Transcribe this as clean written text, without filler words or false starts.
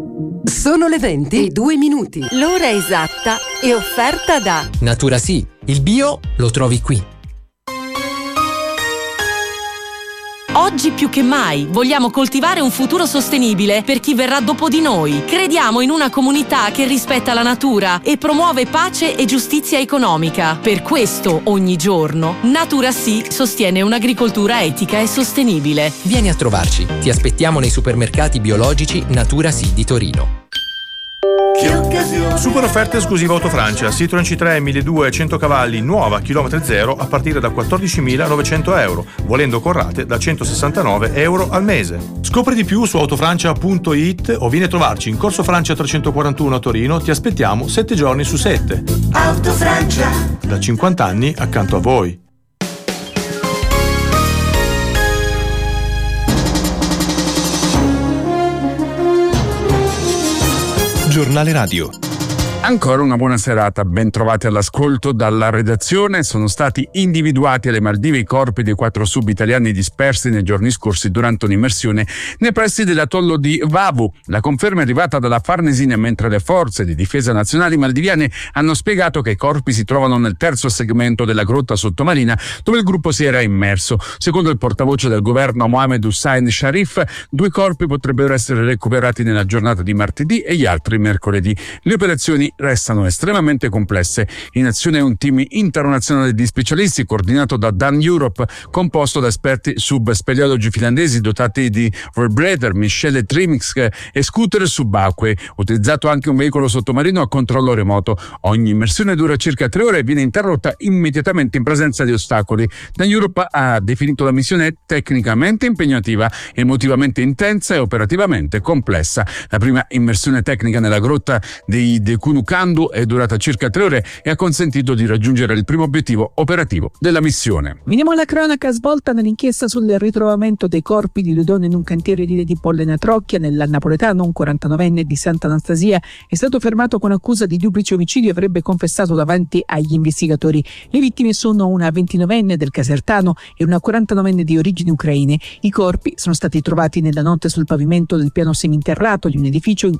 Sono le 20:02. L'ora esatta è offerta da Natura Sì, il bio lo trovi qui. Oggi più che mai vogliamo coltivare un futuro sostenibile per chi verrà dopo di noi. Crediamo in una comunità che rispetta la natura e promuove pace e giustizia economica. Per questo, ogni giorno, Natura Sì sostiene un'agricoltura etica e sostenibile. Vieni a trovarci. Ti aspettiamo nei supermercati biologici Natura Sì di Torino. Super offerta esclusiva Autofrancia. Citroen C3 1200 100 cavalli nuova chilometri zero a partire da 14.900 euro, volendo con rate da 169 euro al mese. Scopri di più su autofrancia.it o vieni a trovarci in Corso Francia 341 a Torino. Ti aspettiamo 7 giorni su 7. Autofrancia, Da 50 anni accanto a voi. Giornale Radio. Ancora una buona serata, ben trovati all'ascolto dalla redazione. Sono stati individuati alle Maldive i corpi dei 4 sub-italiani dispersi nei giorni scorsi durante un'immersione nei pressi dell'atollo di Vavu. La conferma è arrivata dalla Farnesina, mentre le forze di difesa nazionali maldiviane hanno spiegato che i corpi si trovano nel terzo segmento della grotta sottomarina dove il gruppo si era immerso. Secondo il portavoce del governo Mohamed Hussein Sharif, 2 corpi potrebbero essere recuperati nella giornata di martedì e gli altri mercoledì. Le operazioni restano estremamente complesse. In azione è un team internazionale di specialisti coordinato da Dan Europe, composto da esperti subspeleologi finlandesi dotati di vibrator, miscele Trimix e scooter subacquei. Utilizzato anche un veicolo sottomarino a controllo remoto. Ogni immersione dura circa 3 ore e viene interrotta immediatamente in presenza di ostacoli. Dan Europe ha definito la missione tecnicamente impegnativa, emotivamente intensa e operativamente complessa. La prima immersione tecnica nella grotta di Kunukandu è durata circa 3 ore e ha consentito di raggiungere il primo obiettivo operativo della missione. Veniamo alla cronaca svolta nell'inchiesta sul ritrovamento dei corpi di 2 donne in un cantiere di Pollena Trocchia. Nel napoletano un 49enne di Sant'Anastasia è stato fermato con accusa di duplice omicidio e avrebbe confessato davanti agli investigatori. Le vittime sono una 29enne del Casertano e una 49enne di origini ucraine. I corpi sono stati trovati nella notte sul pavimento del piano seminterrato di un edificio in